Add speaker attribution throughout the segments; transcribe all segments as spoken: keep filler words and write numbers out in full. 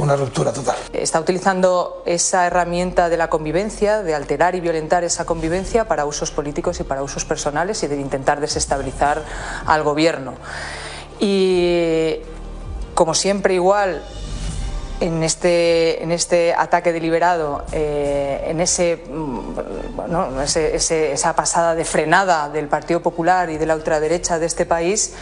Speaker 1: una ruptura total.
Speaker 2: Está utilizando esa herramienta de la convivencia, de alterar y violentar esa convivencia para usos políticos y para usos personales y de intentar desestabilizar al gobierno. Y como siempre igual, en este, en este ataque deliberado, eh, en ese, bueno, ese, ese, esa pasada de frenada del Partido Popular y de la ultraderecha de este país,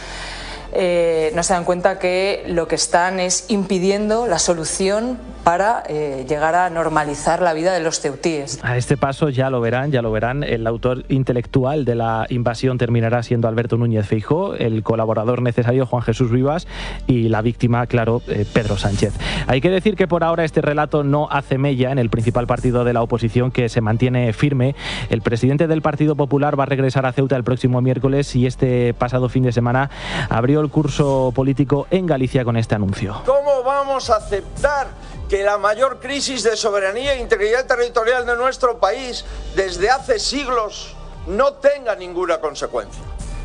Speaker 2: eh, no se dan cuenta que lo que están es impidiendo la solución para eh, llegar a normalizar la vida de los ceutíes.
Speaker 3: A este paso ya lo verán, ya lo verán, el autor intelectual de la invasión terminará siendo Alberto Núñez Feijóo, el colaborador necesario Juan Jesús Rivas y la víctima, claro, eh, Pedro Sánchez. Hay que decir que por ahora este relato no hace mella en el principal partido de la oposición, que se mantiene firme. El presidente del Partido Popular va a regresar a Ceuta el próximo miércoles y este pasado fin de semana abrió el curso político en Galicia con este anuncio.
Speaker 4: ¿Cómo vamos a aceptar que la mayor crisis de soberanía e integridad territorial de nuestro país desde hace siglos no tenga ninguna consecuencia?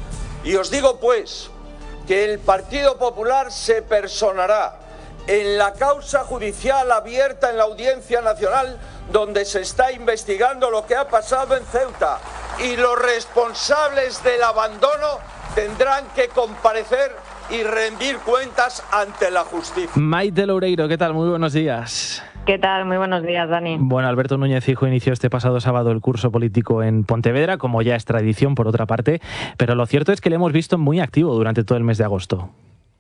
Speaker 4: Y os digo pues que el Partido Popular se personará en la causa judicial abierta en la Audiencia Nacional, donde se está investigando lo que ha pasado en Ceuta, y los responsables del abandono tendrán que comparecer y rendir cuentas ante la justicia.
Speaker 3: Maite Loureiro, ¿qué tal? Muy buenos días.
Speaker 5: ¿Qué tal? Muy buenos días, Dani.
Speaker 3: Bueno, Alberto Núñez Feijóo inició este pasado sábado el curso político en Pontevedra, como ya es tradición por otra parte, pero lo cierto es que le hemos visto muy activo durante todo el mes de agosto.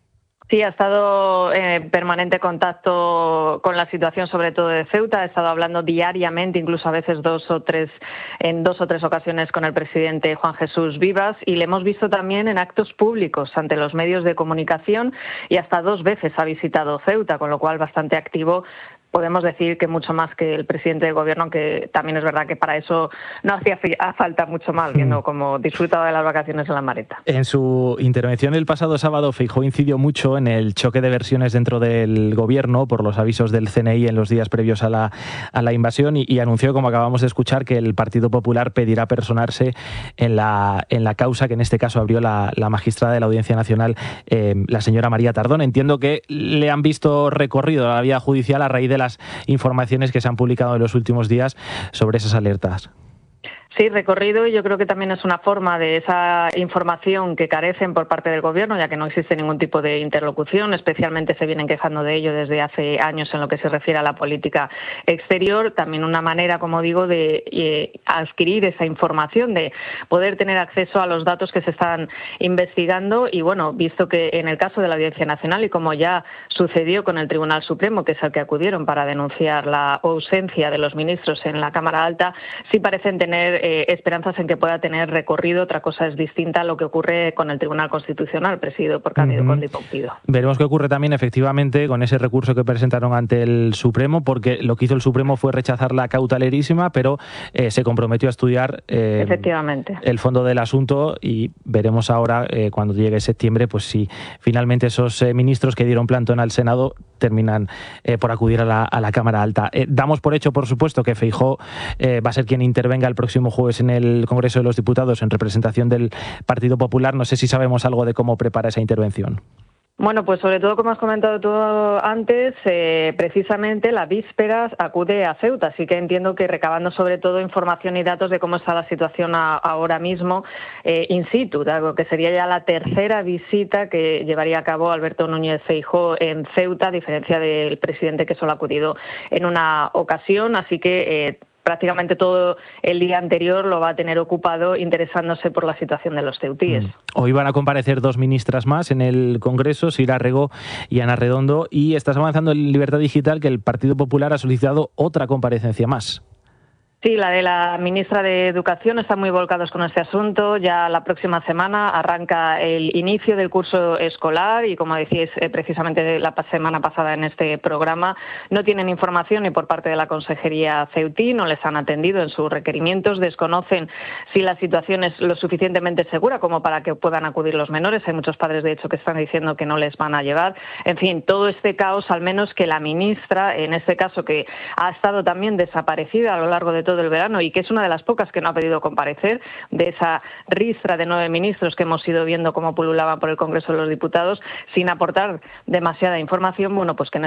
Speaker 5: Sí, ha estado en permanente contacto con la situación, sobre todo de Ceuta. Ha estado hablando diariamente, incluso a veces dos o tres, en dos o tres ocasiones con el presidente Juan Jesús Rivas, y le hemos visto también en actos públicos ante los medios de comunicación, y hasta dos veces ha visitado Ceuta, con lo cual bastante activo. Podemos decir que mucho más que el presidente del gobierno, aunque también es verdad que para eso no hacía falta mucho más, viendo cómo disfrutaba de las vacaciones en la Mareta.
Speaker 3: En su intervención el pasado sábado, Feijóo incidió mucho en el choque de versiones dentro del gobierno por los avisos del C N I en los días previos a la, a la invasión y, y anunció, como acabamos de escuchar, que el Partido Popular pedirá personarse en la, en la causa que en este caso abrió la, la magistrada de la Audiencia Nacional, eh, la señora María Tardón. Entiendo que le han visto recorrido la vía judicial a raíz de las informaciones que se han publicado en los últimos días sobre esas alertas.
Speaker 5: Sí, recorrido, y yo creo que también es una forma de esa información que carecen por parte del gobierno, ya que no existe ningún tipo de interlocución, especialmente se vienen quejando de ello desde hace años en lo que se refiere a la política exterior. También una manera, como digo, de eh, adquirir esa información, de poder tener acceso a los datos que se están investigando. Y bueno, visto que en el caso de la Audiencia Nacional, y como ya sucedió con el Tribunal Supremo, que es al que acudieron para denunciar la ausencia de los ministros en la Cámara Alta, sí parecen tener Eh, esperanzas en que pueda tener recorrido. Otra cosa es distinta a lo que ocurre con el Tribunal Constitucional, presidido por Cándido uh-huh. Conde y Pompido.
Speaker 3: Veremos qué ocurre también, efectivamente, con ese recurso que presentaron ante el Supremo, porque lo que hizo el Supremo fue rechazar la cautelerísima, pero eh, se comprometió a estudiar eh,
Speaker 5: efectivamente
Speaker 3: el fondo del asunto, y veremos ahora, eh, cuando llegue septiembre, pues si finalmente esos eh, ministros que dieron plantón al Senado terminan eh, por acudir a la, a la Cámara Alta. Eh, damos por hecho, por supuesto, que Feijóo eh, va a ser quien intervenga el próximo jueves en el Congreso de los Diputados en representación del Partido Popular. No sé si sabemos algo de cómo prepara esa intervención.
Speaker 5: Bueno, pues sobre todo, como has comentado tú antes, eh, precisamente la víspera acude a Ceuta, así que entiendo que recabando sobre todo información y datos de cómo está la situación a, ahora mismo eh, in situ, algo que sería ya la tercera visita que llevaría a cabo Alberto Núñez Feijóo en Ceuta, a diferencia del presidente, que solo ha acudido en una ocasión, así que eh, prácticamente todo el día anterior lo va a tener ocupado interesándose por la situación de los ceutíes.
Speaker 3: Hoy van a comparecer dos ministras más en el Congreso, Sira Rego y Ana Redondo, y estás avanzando en Libertad Digital que el Partido Popular ha solicitado otra comparecencia más.
Speaker 5: Sí, la de la ministra de Educación, están muy volcados con este asunto. Ya la próxima semana arranca el inicio del curso escolar y, como decíais eh, precisamente la semana pasada en este programa, no tienen información ni por parte de la Consejería ceutí, no les han atendido en sus requerimientos, desconocen si la situación es lo suficientemente segura como para que puedan acudir los menores. Hay muchos padres, de hecho, que están diciendo que no les van a llegar. En fin, todo este caos, al menos que la ministra, en este caso, que ha estado también desaparecida a lo largo de todo el verano y que es una de las pocas que no ha pedido comparecer, de esa ristra de nueve ministros que hemos ido viendo cómo pululaban por el Congreso de los Diputados sin aportar demasiada información, bueno, pues que